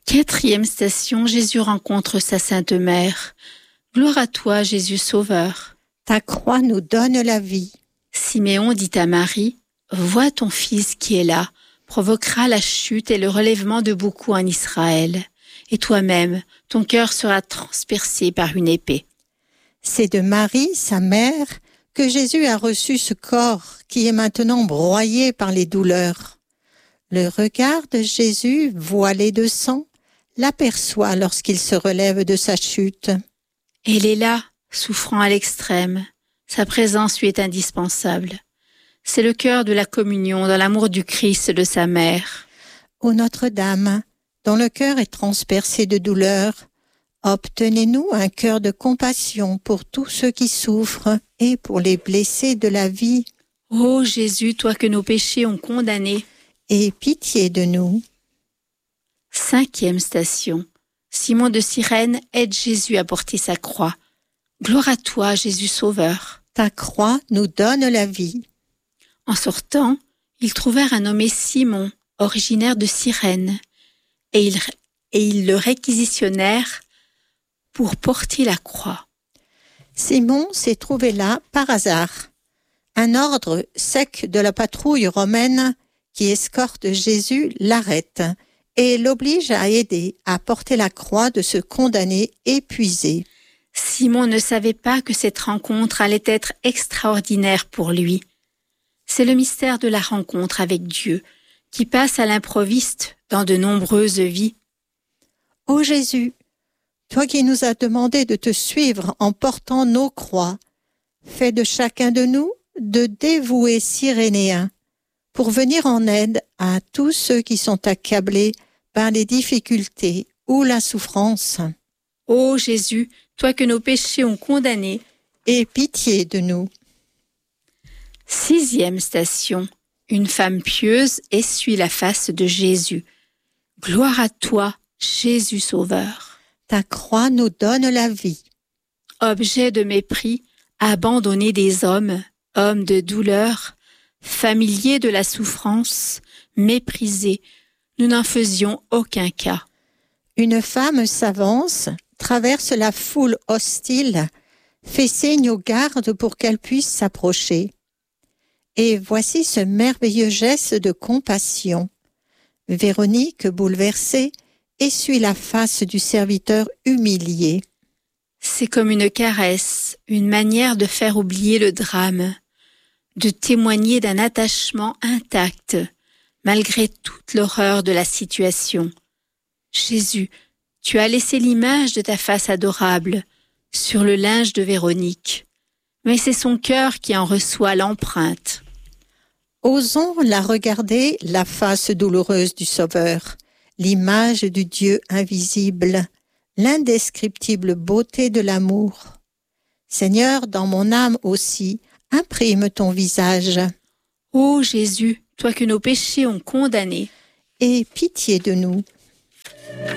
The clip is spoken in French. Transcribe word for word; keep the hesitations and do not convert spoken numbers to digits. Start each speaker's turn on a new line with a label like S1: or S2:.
S1: Quatrième station, Jésus rencontre sa Sainte Mère. Gloire à toi, Jésus Sauveur.
S2: Ta croix nous donne la vie.
S1: Siméon dit à Marie, « Vois ton fils qui est là, provoquera la chute et le relèvement de beaucoup en Israël. Et toi-même, ton cœur sera transpercé par une épée. »
S2: C'est de Marie, sa mère, que Jésus a reçu ce corps qui est maintenant broyé par les douleurs. Le regard de Jésus, voilé de sang, l'aperçoit lorsqu'il se relève de sa chute.
S1: Elle est là, souffrant à l'extrême. Sa présence lui est indispensable. C'est le cœur de la communion dans l'amour du Christ de sa mère.
S2: Ô Notre-Dame, dont le cœur est transpercé de douleur, obtenez-nous un cœur de compassion pour tous ceux qui souffrent et pour les blessés de la vie.
S1: Ô Jésus, toi que nos péchés ont condamné,
S2: aie pitié de nous.
S1: Cinquième station. Simon de Cyrène aide Jésus à porter sa croix. Gloire à toi, Jésus Sauveur.
S2: Ta croix nous donne la vie.
S1: En sortant, ils trouvèrent un nommé Simon, originaire de Cyrène, et ils, et ils le réquisitionnèrent pour porter la croix.
S2: Simon s'est trouvé là par hasard. Un ordre sec de la patrouille romaine qui escorte Jésus l'arrête et l'oblige à aider à porter la croix de ce condamné épuisé.
S1: Simon ne savait pas que cette rencontre allait être extraordinaire pour lui. C'est le mystère de la rencontre avec Dieu qui passe à l'improviste dans de nombreuses vies.
S2: Ô Jésus, toi qui nous as demandé de te suivre en portant nos croix, fais de chacun de nous de dévoués Cyrénéens pour venir en aide à tous ceux qui sont accablés par les difficultés ou la souffrance.
S1: Ô Jésus, toi que nos péchés ont condamné,
S2: aie pitié de nous.
S1: Sixième station. Une femme pieuse essuie la face de Jésus. Gloire à toi, Jésus Sauveur.
S2: Ta croix nous donne la vie.
S1: Objet de mépris, abandonné des hommes, hommes de douleur, familiers de la souffrance, méprisés, nous n'en faisions aucun cas.
S2: Une femme s'avance, traverse la foule hostile, fait signe aux gardes pour qu'elle puisse s'approcher. Et voici ce merveilleux geste de compassion. Véronique, bouleversée, essuie la face du serviteur humilié.
S1: C'est comme une caresse, une manière de faire oublier le drame, de témoigner d'un attachement intact, malgré toute l'horreur de la situation. Jésus, tu as laissé l'image de ta face adorable sur le linge de Véronique, mais c'est son cœur qui en reçoit l'empreinte.
S2: Osons la regarder, la face douloureuse du Sauveur, l'image du Dieu invisible, l'indescriptible beauté de l'amour. Seigneur, dans mon âme aussi, imprime ton visage.
S1: Ô Jésus, toi que nos péchés ont condamné,
S2: aie pitié de nous.